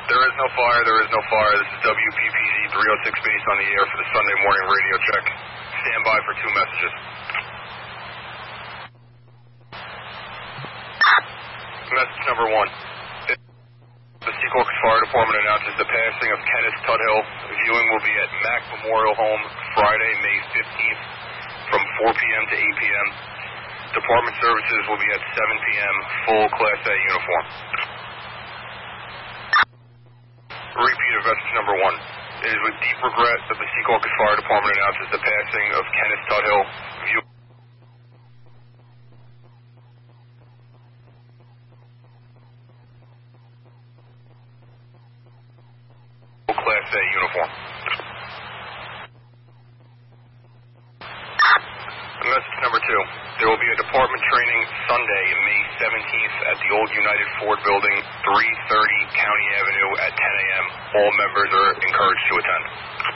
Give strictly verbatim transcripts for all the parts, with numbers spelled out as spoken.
There is no fire, there is no fire. This is W P P Z three oh six base on the air for the Sunday morning radio check. Stand by for two messages. Message number one. The Secaucus Fire Department announces the passing of Kenneth Tuthill. Viewing will be at Mack Memorial Home Friday, May fifteenth from four p.m. to eight p.m. Department services will be at seven p.m. Full Class A uniform. Repeat of message number one. It is with deep regret that the Secaucus Fire Department announces the passing of Kenneth Tuthill. View Full Class A uniform. Message number two. There will be a department training Sunday, May seventeenth at the old United Ford Building, three thirty County Avenue at ten a.m. All members are encouraged to attend.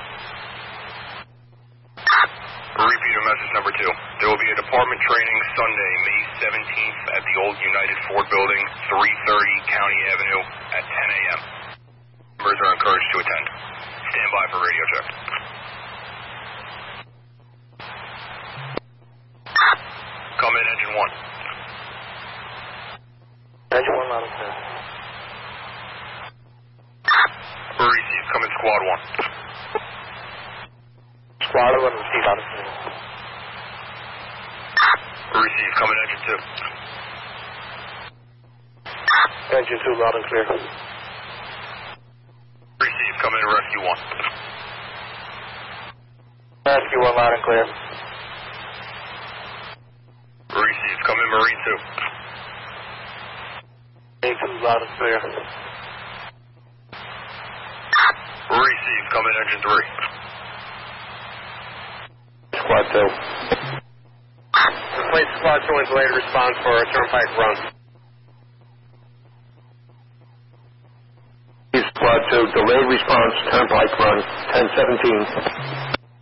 Repeat of message number two. There will be a department training Sunday, May seventeenth at the old United Ford Building, three thirty County Avenue at ten a.m. Members are encouraged to attend. Stand by for radio check. Come in, engine one. Engine one, loud and clear. Receive, come in, squad one. Squad one, receive, loud and clear. Receive, come in, engine two. Engine two, loud and clear. Receive, come in, rescue one. Rescue one, loud and clear. Receive, come in, Marine two. Marine two, loud and clear. Receive, come in, engine three. Squad two. Replace squad two and delayed response for a turnpike run. Squad two, delayed response, turnpike run, ten seventeen.